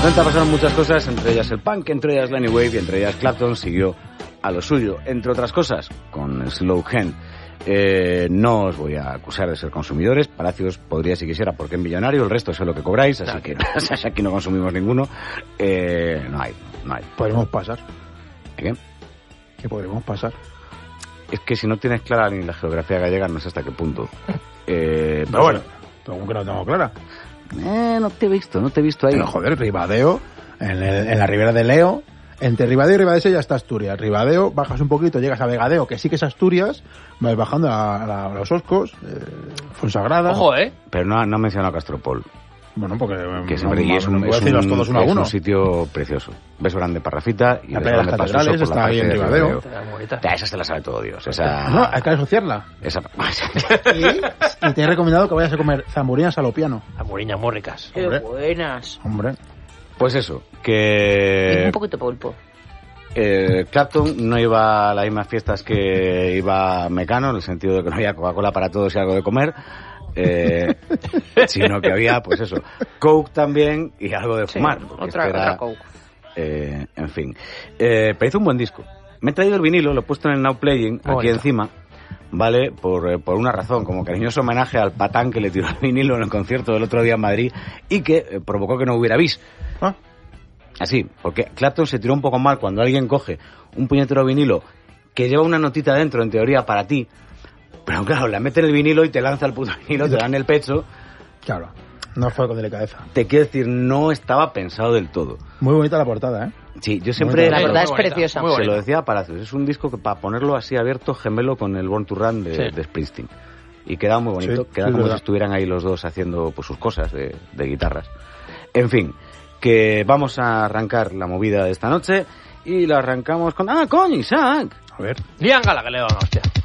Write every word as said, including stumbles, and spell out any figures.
noventa pasaron muchas cosas, entre ellas el punk, entre ellas Lenny Wave y entre ellas Clapton siguió a lo suyo. Entre otras cosas, con Slow Hand. Eh, no os voy a acusar de ser consumidores. Palacios podría si quisiera porque es millonario, el resto es lo que cobráis, así que aquí no consumimos ninguno. Eh, no hay, no hay. Podremos pasar. ¿Qué? Que podremos pasar. Es que si no tienes clara ni la geografía gallega, no sé hasta qué punto. Eh, pero bueno, ¿cómo que no tengo clara? Eh, no te he visto, no te he visto ahí. Pero joder, Ribadeo, en, el, en la ribera de Leo, entre Ribadeo y Ribadeo ya está Asturias. Ribadeo, bajas un poquito, llegas a Vegadeo, que sí que es Asturias, vas bajando a, a, a los Oscos, eh, Fuensagrada. Ojo, ¿eh? Pero no, no ha mencionado Castropol. Bueno, porque que siempre, no, y es un, no es, un, todos uno a es uno. un sitio precioso. Beso grande para Rafita y la playa de las catedrales está ahí en Ribadeo. Ya, esa se la sabe todo Dios. Esa... No, hay que asociarla. Esa... y, y te he recomendado que vayas a comer zamburiñas a lo piano. Zamburiñas muy ricas. Qué Hombre. buenas. Hombre. Pues eso, que... Y un poquito pulpo. Eh, Clapton no iba a las mismas fiestas que iba Mecano, en el sentido de que no había Coca-Cola para todos y algo de comer. Eh, sino que había, pues eso, Coke también y algo de fumar. Sí, otra, era, otra Coke. Eh, en fin. Eh, pero hizo un buen disco. Me he traído el vinilo, lo he puesto en el Now Playing, aquí bonito. Encima, ¿vale? Por, eh, por una razón, como cariñoso homenaje al patán que le tiró el vinilo en el concierto del otro día en Madrid y que eh, provocó que no hubiera bis. ¿Ah? Así, porque Clapton se tiró un poco mal cuando alguien coge un puñetero vinilo que lleva una notita dentro, en teoría, para ti. Pero claro, le meten el vinilo y te lanza el puto vinilo, te dan el pecho. Claro, no fue con delicadeza. Te quiero decir, no estaba pensado del todo. Muy bonita la portada, ¿eh? Sí, yo siempre... La verdad es preciosa. Se lo decía a Palacios, es un disco que para ponerlo así abierto, gemelo con el Born to Run de, sí. de Springsteen. Y queda muy bonito, sí, queda sí, como si estuvieran ahí los dos haciendo pues sus cosas de, de guitarras. En fin, que vamos a arrancar la movida de esta noche y la arrancamos con... ¡Ah, coño, Isaac! A ver. Liam Gallagher, le va, hostia.